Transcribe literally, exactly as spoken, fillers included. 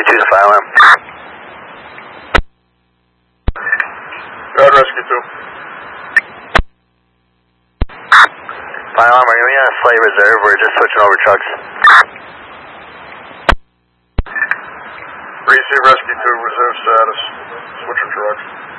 two to fire alarm. Guard rescue two. Fire alarm, are you on a flight reserve? We're just switching over trucks. Receive rescue two, reserve status. Switching trucks.